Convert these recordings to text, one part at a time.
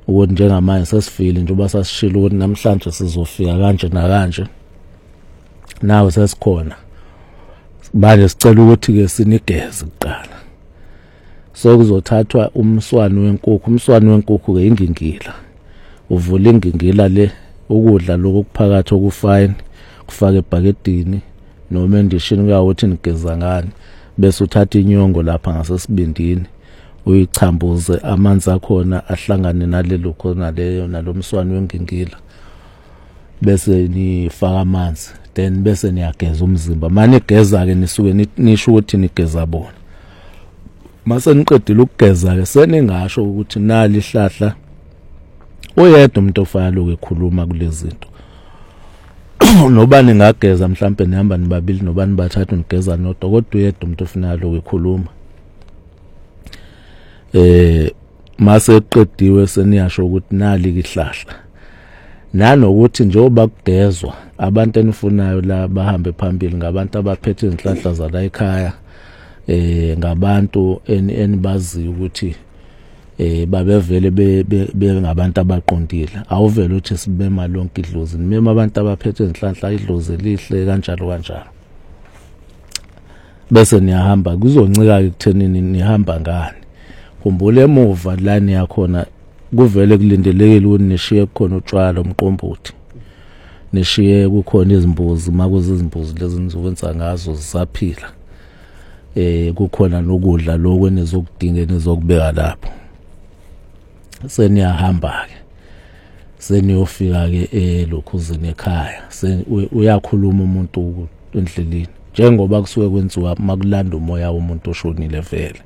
ukuthi njengamanje sesifile njengoba sasishilo ukuthi namhlanje sizofika kanje nakanje nawe sesikhona manje sicela ukuthi ke sinigeze kuqala so kuzothathwa umswano wenkukhu ke ingingila uvula ingingila le ukudla lokuphakathi okufine kufaka ebhakedini noma endishini kuyawothi nigeza ngani bese uthatha inyongo lapha ngasesibindini uyichambuze amanzi akhona ahlangane nalelo khona leyo nalomswano wengingila bese nifaka amanzi then bese niyageza umzimba manje igeza ke nisuke nisho ukuthi nigeza bona mase niqedile ukugeza ke seningasho ukuthi nali ihlahla oyedwa umuntu ofana lokho ekhuluma kulezi zinto noba ningageza mhlambe nihamba nibabili noba nibathathu nigeza nodwa kodwa uyedwa umuntu ofana lokho ekhuluma mase eqediwe seniyasho ukuthi nali ihlahla nanokuthi njengoba kugezwa abantu enifunayo la bahambe phambili ngabantu abaphethe izinhlahla zala ekhaya ngabantu enibazi ukuthi babevele bengabantu abaqondile awuvela uthi sibema lonke idlozi nimema abantu abaphethe izinhlahla idlozi lihle kanjalo bese niyahamba kuzoncika ekuthenini nihamba ngani khumbula emuva la niyakhona kuvele kulindelekile ukuthi nishiye khona utshwala umqombothi nishiye kukhona izimbuzi makuzizimbuzi lezi nizokwenza ngazo zisaphila kukhona nokudla lokho enizokudinga nizokubeka lapho seniyahamba ke seniyofika ke elokhuzini ekhaya uyakhuluma umuntu endleleni njengoba kusuke kwenziwa makulanda umoya womuntu oshonile vele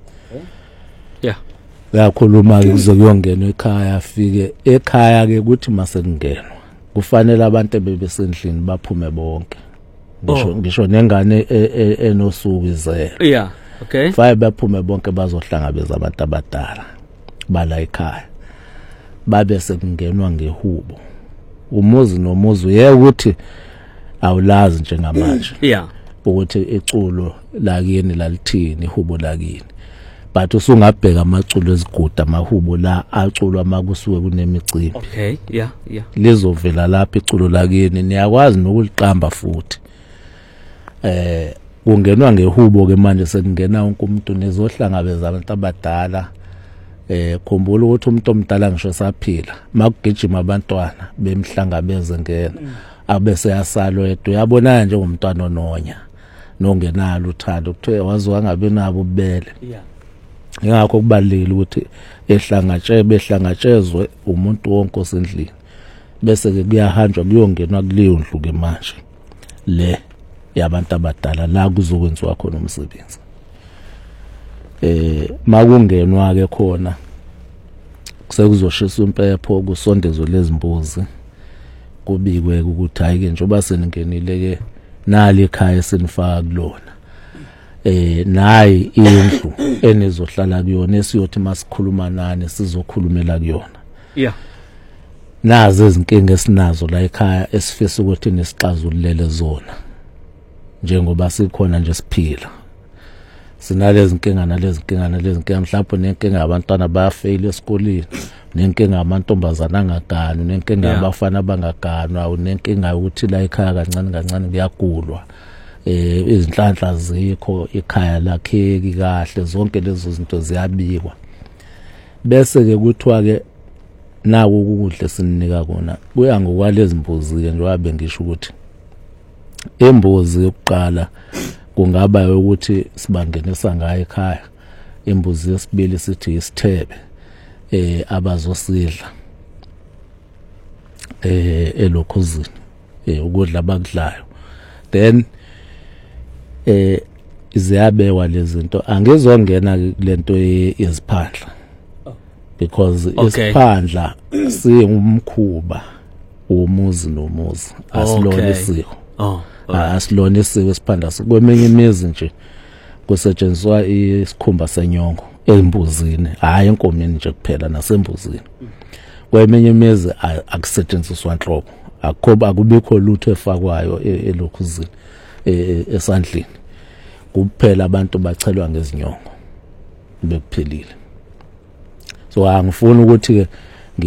uyakhuluma ke kuzokuyongena ekhaya afike ekhaya ke kuthi mase kungenwa kufanele abantu bebesendlini baphume bonke ngisho nengane enosuku izelo faye baphume bonke bazohlangabeza abantu abadala bala ekhaya babe sekungenwa ngehubo umuzi nomuzi uye ukuthi awulazi njengamanje ukuthi iculo lakini lalithini ihubo lakini but usungabheka amaculo eziguda amahubo la aculwa makusuke kunemicimbi lizovela lapha iculo lakini niyakwazi nokuliqamba futhi kungenwa ngehubo ke manje sekungena wonke umuntu nezohlangabeza abantu abadala khumbula ukuthi umuntu omdala ngisho saphila makugijima abantwana bemhlangabeze ngena abese yasalo yedwa uyabona nje ngomntwana ononya nongenalo uthando kuthiwa waziwa ngabe nabo ubele ingakho kubalekile ukuthi behlangatshezwe umuntu wonke osendlini bese ke kuyahanjwa kuyongenwa kuleyo ndlu ke manje le yabantu abadala la kuzokwenziwa khona umsebenzi makungenwa ke khona sekuzoshisa impepho kusondezwe lezimbuzi kubikwe ukuthi hayi ke njoba seningenile ke nali ekhaya senifaka kulona nayi indlu enizohlala kuyona esiyothi masikhuluma nani sizokhulumela kuyona nazi izinkinga esinazo la ekhaya esifisa ukuthi nisixazululele zona njengoba sikhona nje siphila sinalezi inkinga mhlawumbe nenkinga abantwana bayafail esikoleni nenkinga amantombazana angaganu nenkinga abafana abangaganwa nenkinga ukuthi la ekhaya kancane kuyagulwa izinhlanhla zikho ekhaya lakheki kahle zonke lezo zinto ziyabikwa bese ke kuthiwa ke nawo ukudla sininika kona kuya ngokwalezi mbuzi ke njengoba bengisho ukuthi imbuzi yokuqala kungaba ukuthi sibangenisa ngayo ekhaya imbuzi yesibili sithi isithebe abazosidla elokhuzini ukudla abakudlayo then iziyabekwa lezi zinto angizongena lento yeziphandla because isiphandla singumkhuba womuzi nomuzi asilona isiko asilona isiko isiphandla kweminye imizi nje kusetshenziswa isikhumba senyongo embuzini hayi enkomeni nje kuphela nasembuzini kweminye imizi akusetshenziswa nhlobo akubikho lutho efakwayo elokhuzini esandleni kuphela abantu bachelwa ngezinyongo bekuphelile so angifuni ukuthi ke